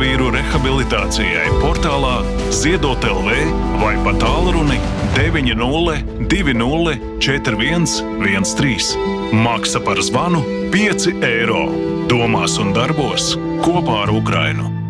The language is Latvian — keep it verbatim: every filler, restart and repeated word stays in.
karavīru rehabilitācijai portālā Ziedot L V vai pa tālruni deviņi nulle divi nulle četri viens viens trīs. Maksa par zvanu pieci eiro. Domās un darbos kopā ar Ukrainu.